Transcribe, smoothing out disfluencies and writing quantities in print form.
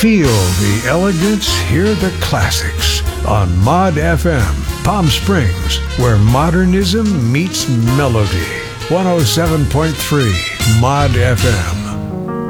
Feel the elegance, hear the classics on Mod FM, Palm Springs, where modernism meets melody. 107.3 Mod FM.